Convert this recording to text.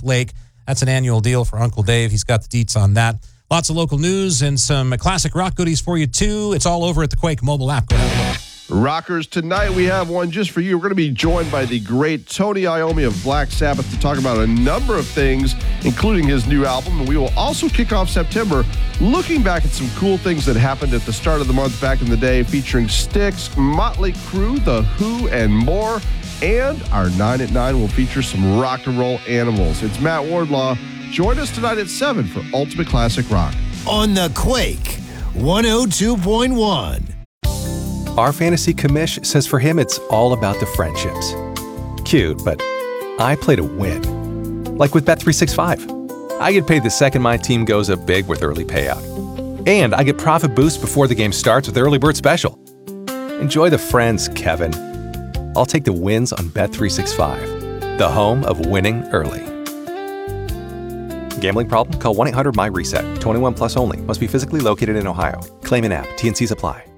West Lake. That's an annual deal for Uncle Dave. He's got the deets on that. Lots of local news and some classic rock goodies for you, too. It's all over at the Quake mobile app. Go have a look. Rockers, tonight we have one just for you. We're going to be joined by the great Tony Iommi of Black Sabbath to talk about a number of things, including his new album. And we will also kick off September looking back at some cool things that happened at the start of the month back in the day, featuring Styx, Motley Crue, The Who, and more. And our 9 at 9 will feature some rock and roll animals. It's Matt Wardlaw. Join us tonight at 7 for Ultimate Classic Rock. On the Quake 102.1. Our fantasy commish says for him it's all about the friendships. Cute, but I play to win. Like with Bet365. I get paid the second my team goes up big with early payout. And I get profit boost before the game starts with Early Bird Special. Enjoy the friends, Kevin. I'll take the wins on Bet365, the home of winning early. Gambling problem? Call 1-800-MY-RESET. 21 plus only. Must be physically located in Ohio. Claim an app. T&Cs apply.